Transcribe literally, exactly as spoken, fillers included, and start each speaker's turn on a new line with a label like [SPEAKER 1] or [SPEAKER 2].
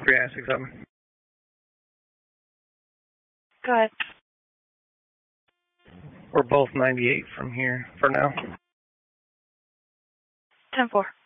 [SPEAKER 1] three nine six seven.
[SPEAKER 2] Go ahead.
[SPEAKER 1] We're both ninety-eight from here for now.
[SPEAKER 2] ten four.